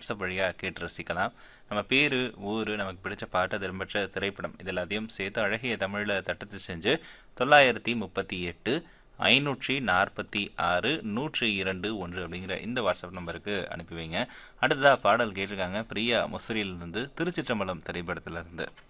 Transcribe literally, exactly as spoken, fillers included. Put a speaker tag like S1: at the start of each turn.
S1: WhatsApp வழியாக கேட்டு ரசிக்கலாம். நம்ம பேர், ஊர், நமக்கு பிடிச்ச பாட்டு, திரும்பற்ற திரைப்படம் இது எல்லாத்தையும் சேர்த்து அழகிய தமிழில் தட்டச்சு செஞ்சு தொள்ளாயிரத்தி முப்பத்தி எட்டு ஐநூற்றி நாற்பத்தி ஆறு நூற்றி இரண்டு ஒன்று அப்படிங்கிற இந்த வாட்ஸ்அப் நம்பருக்கு அனுப்பி வைங்க. அடுத்ததாக பாடல் கேட்டிருக்காங்க பிரியா முசிறியிலிருந்து திருச்சிற்றம்பலம் திரைப்படத்திலிருந்து.